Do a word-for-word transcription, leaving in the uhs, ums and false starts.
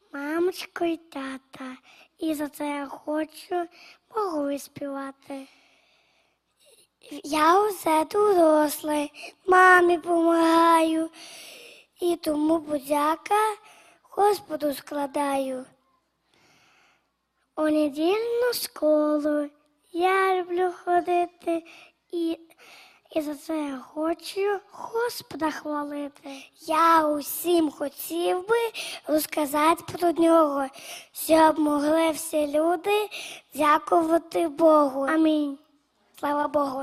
мамочку і тата. І за це я хочу Богу співати. Я усе дорослий, мамі помагаю, і тому подяка Господу складаю. У недільну школу я люблю ходити, і, і за це я хочу Господа хвалити. Я усім хотів би розказати про нього, щоб могли всі люди дякувати Богу. Амінь. Слава Богу.